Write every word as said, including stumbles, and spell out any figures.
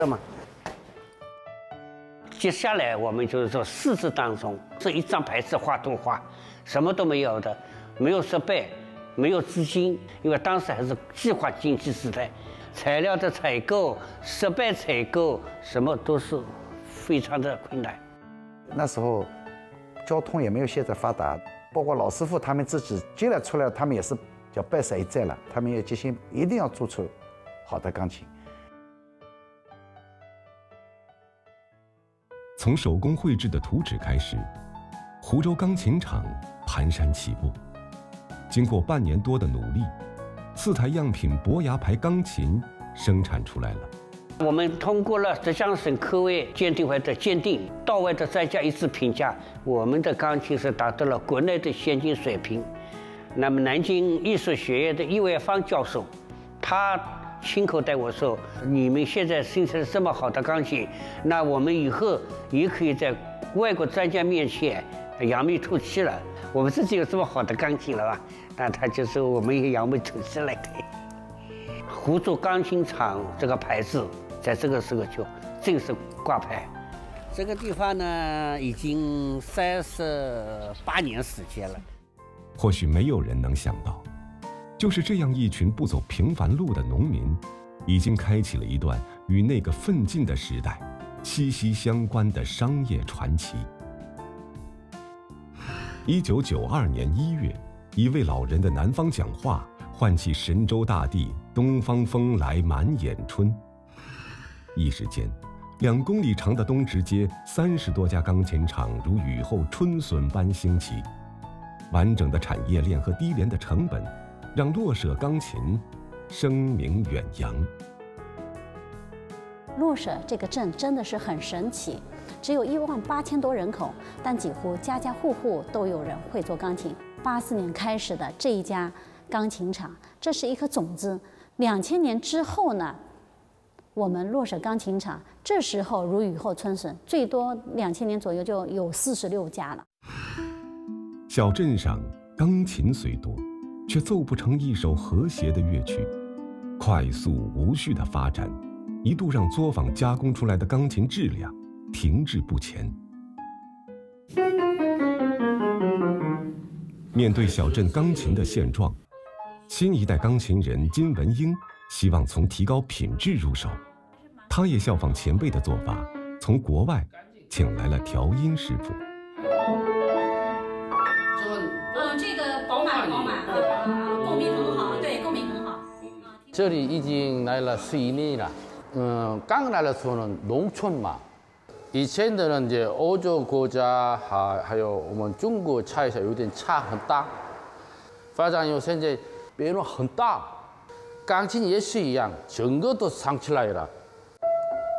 的嘛。接下来我们就是说试制当中，这一张牌子画动画，什么都没有的，没有设备，没有资金，因为当时还是计划经济时代，材料的采购、设备采购，什么都是非常的困难。 那时候交通也没有现在发达，包括老师傅他们自己进来出来，他们也是叫拜师一再了，他们有决心一定要做出好的钢琴。 从手工绘制的图纸开始，湖州钢琴厂蹒跚起步。经过半年多的努力，四台样品伯牙牌钢琴生产出来了。 我们通过了浙江省科委鉴定会的鉴定，到位的专家一致评价，我们的钢琴是达到了国内的先进水平。那么南京艺术学院的易卫方教授，他亲口对我说：“你们现在生产这么好的钢琴，那我们以后也可以在外国专家面前扬眉吐气了。我们自己有这么好的钢琴了吧？”那他就说我们也扬眉吐气了。湖州钢琴厂这个牌子，在这个时候就正式挂牌。这个地方呢，已经三十八年时间了。 或许没有人能想到，就是这样一群不走平凡路的农民，已经开启了一段与那个奋进的时代息息相关的商业传奇。一九九二年一月，一位老人的南方讲话，唤起神州大地东方风来满眼春。一时间，两公里长的东直街三十多家钢琴厂如雨后春笋般兴起。完整的产业链和低廉的成本，让洛舍钢琴声名远扬。 洛舍这个镇真的是很神奇，只有一万八千多人口，但几乎家家户户都有人会做钢琴。八四年开始的这一家钢琴厂，这是一颗种子。两千年之后呢，我们洛舍钢琴厂这时候如雨后春笋，最多两千年左右就有四十六家了。 小镇上钢琴虽多，却奏不成一首和谐的乐曲。快速无序的发展，一度让作坊加工出来的钢琴质量停滞不前。面对小镇钢琴的现状，新一代钢琴人金文英希望从提高品质入手。他也效仿前辈的做法，从国外请来了调音师傅。 嗯，这个饱满饱满，共鸣很好，对，共鸣很好。 这里已经来了十一年了。嗯，刚来的时候呢，农村嘛，以前的人이제欧洲国家还还有我们中国差一下有点差很大。发展以后现在变化很大，钢琴也是一样，整个都上起来了。